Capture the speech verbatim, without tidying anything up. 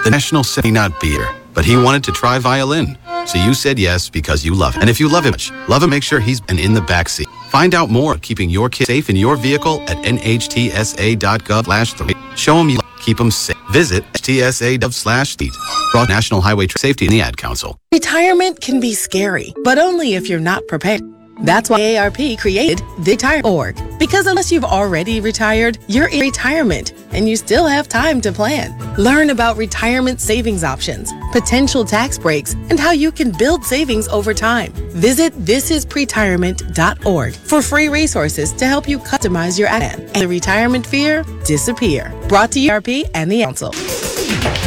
the National Symphony not beer, but he wanted to try violin. So you said yes because you love him. And if you love him much, love him, make sure he's and in the backseat. Find out more keeping your kid safe in your vehicle at N H T S A dot gov slash three. Show him you love, keep him safe. Visit N H T S A dot gov slash three. Brought National Highway Safety and the Ad Council. Retirement can be scary, but only if you're not prepared. That's why A A R P created the Retire dot org. Because unless you've already retired, you're in retirement and you still have time to plan. Learn about retirement savings options, potential tax breaks, and how you can build savings over time. Visit this is pretirement dot org for free resources to help you customize your plan and the retirement fear disappear. Brought to you by A A R P and the Council.